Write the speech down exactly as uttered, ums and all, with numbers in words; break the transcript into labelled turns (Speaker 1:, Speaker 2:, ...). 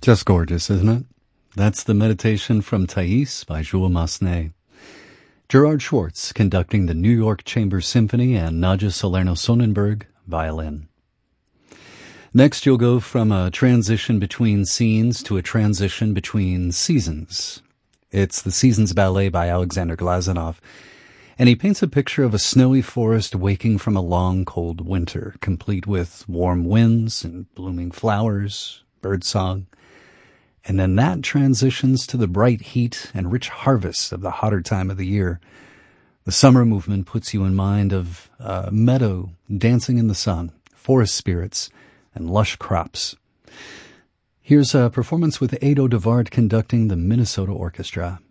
Speaker 1: Just gorgeous, isn't it? That's the meditation from Thais by Jules Massenet. Gerard Schwartz conducting the New York Chamber Symphony and Nadja Salerno-Sonnenberg violin. Next, you'll go from a transition between scenes to a transition between seasons. It's the Seasons Ballet by Alexander Glazunov, and he paints a picture of a snowy forest waking from a long, cold winter, complete with warm winds and blooming flowers, birdsong. And then that transitions to the bright heat and rich harvests of the hotter time of the year. The summer movement puts you in mind of a meadow dancing in the sun, forest spirits, and lush crops. Here's a performance with Ado Devard conducting the Minnesota Orchestra.